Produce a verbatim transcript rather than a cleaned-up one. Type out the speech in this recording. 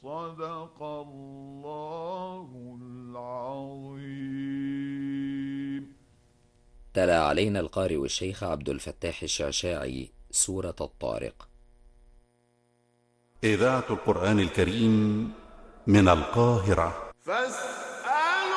صدق الله العظيم. تلا علينا القارئ الشيخ عبد الفتاح الشعشاعي سورة الطارق. إذاعة القرآن الكريم من القاهرة.